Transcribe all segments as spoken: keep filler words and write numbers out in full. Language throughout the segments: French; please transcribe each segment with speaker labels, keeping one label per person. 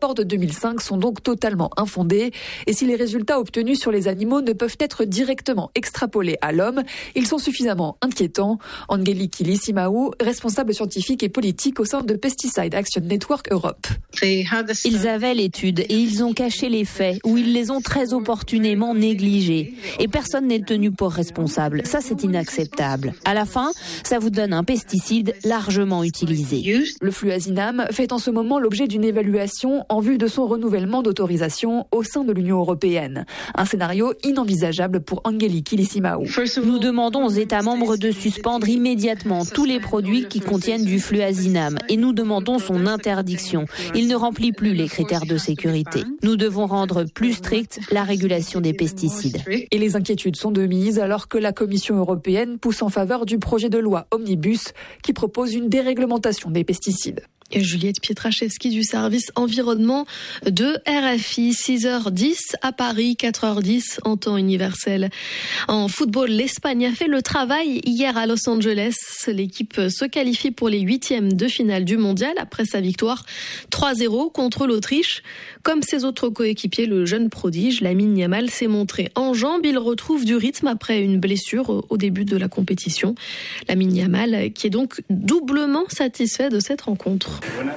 Speaker 1: rapports de deux mille cinq sont donc totalement infondés. Et si les résultats obtenus sur les animaux ne peuvent être directement extrapolés à l'homme, ils sont suffisamment inquiétants. Angeliki Lissimaou, responsable scientifique et politique au sein de Pesticide Action Network Europe.
Speaker 2: Ils avaient l'étude et ils ont caché les faits ou ils les ont très opportunément négligés. Et personne n'est tenu pour responsable. Ça, c'est inacceptable. À la fin, ça vous donne un pesticide largement utilisé.
Speaker 1: Le fluazinam fait en ce moment l'objet d'une évaluation en vue de son renouvellement d'autorisation au sein de l'Union européenne. Un scénario inenvisageable pour Angeliki Lissimaou.
Speaker 2: Nous demandons aux États membres de suspendre immédiatement tous les produits qui contiennent du fluazinam et nous demandons son interdiction. Il ne remplit plus les critères de sécurité. Nous devons rendre plus stricte la régulation des pesticides.
Speaker 1: Et les inquiétudes sont de mise alors que la Commission européenne pousse en faveur du projet de loi Omnibus qui propose une déréglementation des pesticides.
Speaker 3: Et Juliette Pietraszewski du service environnement de R F I, six heures dix à Paris, quatre heures dix en temps universel. En football, l'Espagne a fait le travail hier à Los Angeles. L'équipe se qualifie pour les huitièmes de finale du mondial après sa victoire trois zéro contre l'Autriche. Comme ses autres coéquipiers, le jeune prodige Lamine Yamal s'est montré en jambes. Il retrouve du rythme après une blessure au début de la compétition. Lamine Yamal qui est donc doublement satisfait de cette rencontre.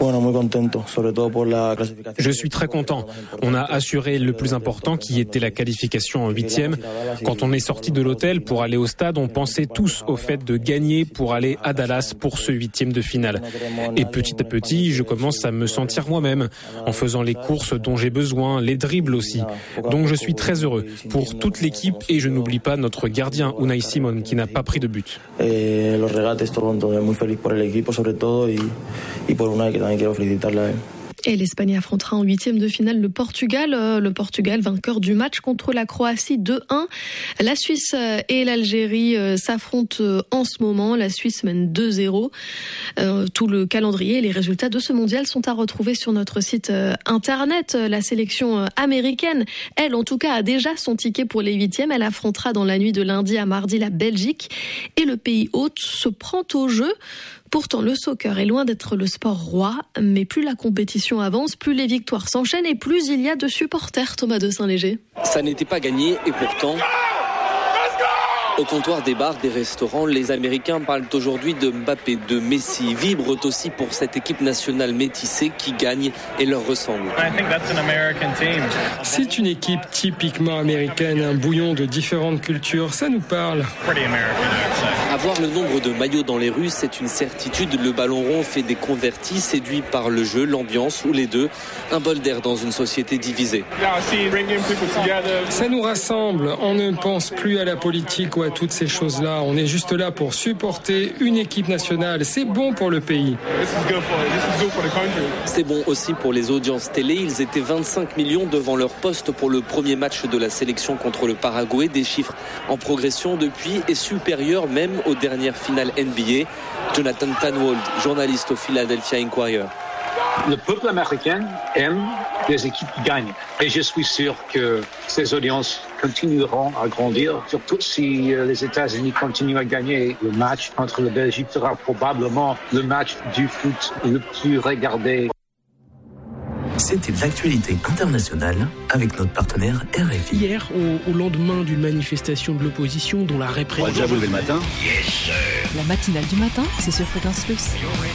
Speaker 4: Je suis très content. On a assuré le plus important qui était la qualification en huitième. Quand on est sorti de l'hôtel pour aller au stade, on pensait tous au fait de gagner pour aller à Dallas pour ce huitième de finale. Et petit à petit, je commence à me sentir moi-même en faisant les courses dont j'ai besoin, les dribbles aussi. Donc je suis très heureux pour toute l'équipe et je n'oublie pas notre gardien Unai Simon qui n'a pas pris de but.
Speaker 3: Et l'Espagne affrontera en huitième de finale le Portugal. Le Portugal vainqueur du match contre la Croatie deux un. La Suisse et l'Algérie s'affrontent en ce moment. La Suisse mène deux zéro. Tout le calendrier et les résultats de ce mondial sont à retrouver sur notre site internet. La sélection américaine, elle en tout cas, a déjà son ticket pour les huitièmes. Elle affrontera dans la nuit de lundi à mardi la Belgique. Et le pays hôte se prend au jeu. Pourtant, le soccer est loin d'être le sport roi, mais plus la compétition avance, plus les victoires s'enchaînent et plus il y a de supporters. Thomas de Saint-Léger.
Speaker 5: Ça n'était pas gagné et pourtant, au comptoir des bars, des restaurants, les Américains parlent aujourd'hui de Mbappé, de Messi, vibrent aussi pour cette équipe nationale métissée qui gagne et leur ressemble.
Speaker 6: C'est une équipe typiquement américaine, un bouillon de différentes cultures, ça nous parle.
Speaker 5: Avoir le nombre de maillots dans les rues, c'est une certitude. Le ballon rond fait des convertis, séduits par le jeu, l'ambiance ou les deux. Un bol d'air dans une société divisée.
Speaker 6: Ça nous rassemble, on ne pense plus à la politique ou à toutes ces choses-là. On est juste là pour supporter une équipe nationale. C'est bon pour le pays.
Speaker 5: C'est bon aussi pour les audiences télé. Ils étaient vingt-cinq millions devant leur poste pour le premier match de la sélection contre le Paraguay. Des chiffres en progression depuis et supérieurs même aux dernières finales N B A. Jonathan Tannwald, journaliste au Philadelphia Inquirer.
Speaker 7: Le peuple américain aime les équipes qui gagnent. Et je suis sûr que ces audiences continueront à grandir, surtout si les États-Unis continuent à gagner. Le match entre la Belgique sera probablement le match du foot le plus regardé.
Speaker 8: C'était l'actualité internationale avec notre partenaire R F I.
Speaker 9: Hier, au, au lendemain d'une manifestation de l'opposition dont la répression...
Speaker 10: On va déjà vous lever le matin.
Speaker 11: Yes, la matinale du matin, c'est sur Fréquence Plus.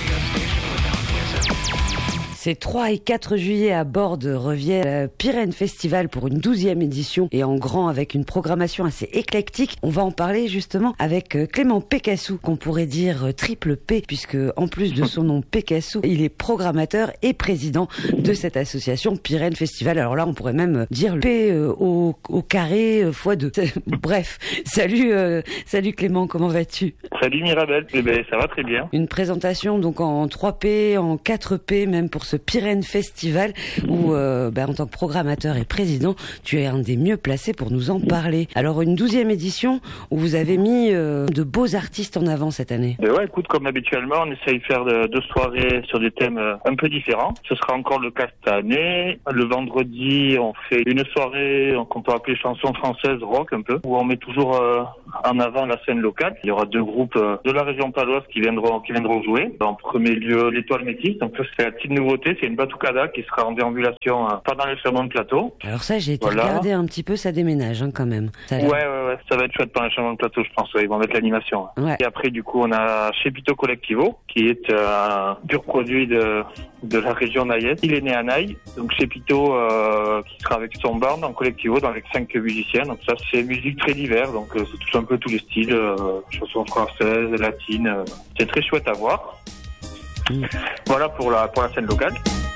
Speaker 12: Ces trois et quatre juillet à Bordes revient le Pyrène Festival pour une douzième édition et en grand avec une programmation assez éclectique. On va en parler justement avec Clément Pécassou, qu'on pourrait dire triple P, puisque en plus de son nom Pécassou, il est programmateur et président de cette association Pyrène Festival. Alors là, on pourrait même dire le P au, au carré fois deux. Bref, salut, euh, salut Clément, comment vas-tu?
Speaker 13: Salut Mirabel, eh ben, ça va très bien.
Speaker 12: Une présentation donc en trois P, en quatre P même pour ce Pyrène Festival où euh, bah, en tant que programmateur et président, tu es un des mieux placés pour nous en parler. Alors une douzième édition où vous avez mis euh, de beaux artistes en avant cette année.
Speaker 13: Ben ouais, écoute, comme habituellement, on essaye de faire de, deux soirées sur des thèmes euh, un peu différents. Ce sera encore le cas cette année. Le vendredi, on fait une soirée qu'on peut appeler chanson française rock un peu, où on met toujours euh, en avant la scène locale. Il y aura deux groupes euh, de la région paloise qui viendront qui viendront jouer. En premier lieu, l'Étoile Métis. Donc ça, c'est la petite nouveauté nouveauté, c'est une batucada qui sera en déambulation euh, pendant les changements de plateau.
Speaker 12: Alors ça, j'ai été
Speaker 13: Voilà.
Speaker 12: regarder un petit peu, ça déménage hein, quand même. Ça a
Speaker 13: Ouais,
Speaker 12: l'air-
Speaker 13: ouais, ouais, ça va être chouette pendant les changements de plateau, je pense. Ouais, ils vont mettre l'animation.
Speaker 12: Ouais.
Speaker 13: Et après, du coup, on a Chepito Collectivo, qui est euh, un pur produit de, de la région naïenne. Il est né à Naï, donc Chepito euh, qui sera avec son band en Collectivo, donc avec cinq musiciens. Donc ça, c'est musique très divers, donc euh, c'est tout un peu tous les styles, euh, chansons françaises, latines. Euh, c'est très chouette à voir.
Speaker 12: Mm.
Speaker 13: Voilà pour la pour la scène locale.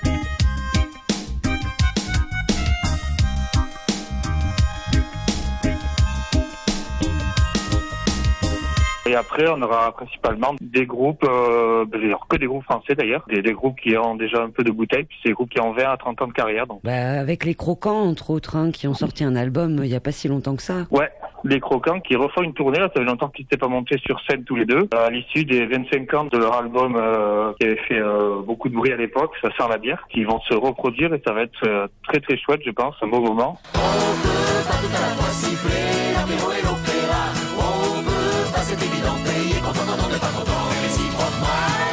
Speaker 13: Et après, on aura principalement des groupes, euh, alors que des groupes français d'ailleurs, des, des groupes qui ont déjà un peu de bouteille, puis c'est des groupes qui ont vingt à trente ans de carrière. Donc.
Speaker 12: Bah, avec les Croquants, entre autres, hein, qui ont sorti un album il y a pas si longtemps que ça.
Speaker 13: Ouais, les Croquants qui refont une tournée, là, ça fait longtemps qu'ils n'étaient pas montés sur scène tous les deux. À l'issue des vingt-cinq ans de leur album euh, qui avait fait euh, beaucoup de bruit à l'époque, Ça sent la bière, qui vont se reproduire et ça va être euh, très très chouette, je pense, un beau moment.
Speaker 10: On peut pas tout à la fois siffler l'apéro et l'opéra. On peut pas, c'est évident, payer quand on n'en est pas content, réciproquement.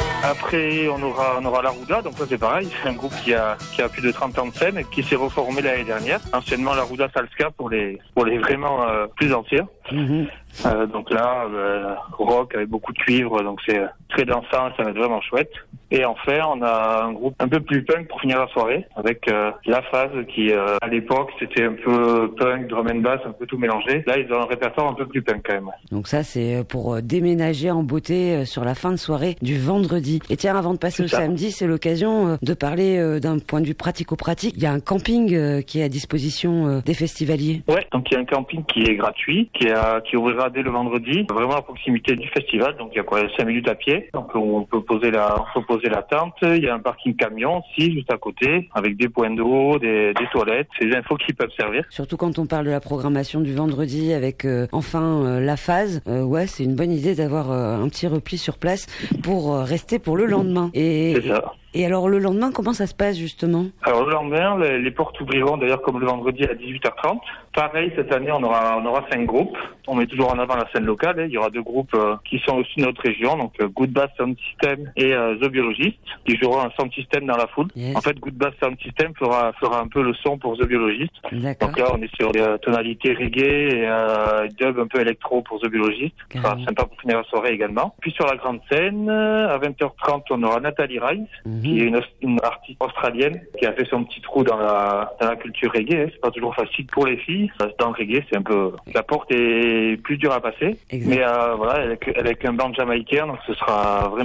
Speaker 13: Après, on aura, on aura la Rouda, donc ça c'est pareil, c'est un groupe qui a, qui a plus de trente ans de scène et qui s'est reformé l'année dernière. Anciennement la Rouda Salska pour les, pour les vraiment euh, plus anciens.
Speaker 12: Mmh.
Speaker 13: Euh, donc là, euh, rock avec beaucoup de cuivre, donc c'est très dansant, ça va être vraiment chouette. Et enfin, on a un groupe un peu plus punk pour finir la soirée, avec euh, La Phase qui, euh, à l'époque, c'était un peu punk, drum and bass, un peu tout mélangé. Là, ils ont un répertoire un peu plus punk quand même.
Speaker 12: Donc ça, c'est pour déménager en beauté sur la fin de soirée du vendredi. Et tiens, avant de passer
Speaker 13: C'est
Speaker 12: au
Speaker 13: ça.
Speaker 12: samedi, c'est l'occasion de parler d'un point de vue pratico-pratique. Il y a un camping qui est à disposition des festivaliers.
Speaker 13: Ouais, donc il y a un camping qui est gratuit, qui, a, qui ouvrira dès le vendredi, vraiment à proximité du festival. Donc il y a quoi, cinq minutes à pied. Donc on peut poser la, on peut poser la tente. Il y a un parking camion aussi, juste à côté, avec des points d'eau, des, des toilettes. C'est des infos qui peuvent servir.
Speaker 12: Surtout quand on parle de la programmation du vendredi avec euh, enfin euh, La Phase. Euh, ouais, c'est une bonne idée d'avoir euh, un petit repli sur place pour euh, rester pour le lendemain. Et,
Speaker 13: C'est ça.
Speaker 12: Et alors le lendemain, comment ça se passe justement?
Speaker 13: Alors le lendemain, les, les portes ouvriront d'ailleurs comme le vendredi à dix-huit heures trente. Pareil, cette année, on aura, on aura cinq groupes. On met toujours en avant la scène locale. Hein. Il y aura deux groupes euh, qui sont aussi de notre région, donc euh, Good Bass Sound System et euh, The Biologist, qui joueront un sound system dans la foule.
Speaker 12: Yes.
Speaker 13: En fait, Good Bass Sound System fera, fera un peu le son pour The Biologist.
Speaker 12: D'accord.
Speaker 13: Donc là, on est sur des euh, tonalités reggae et euh, dub un peu électro pour The Biologist. Ça sera sympa pour finir la soirée également. Puis sur la grande scène, à vingt heures trente, on aura Nathalie Rice,
Speaker 12: Mm-hmm.
Speaker 13: qui est une, une artiste australienne qui a fait son petit trou dans la, dans la culture reggae. C'est pas toujours facile pour les filles. Dans le reggae, c'est un peu, la porte est plus dure à passer.
Speaker 12: Exact.
Speaker 13: Mais euh, voilà, avec, avec un band jamaïcain, donc ce sera vraiment